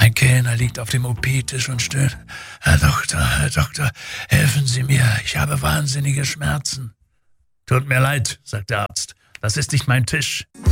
Ein Kellner liegt auf dem OP-Tisch und stöhnt. Herr Doktor, helfen Sie mir, ich habe wahnsinnige Schmerzen. Tut mir leid, sagt der Arzt, das ist nicht mein Tisch.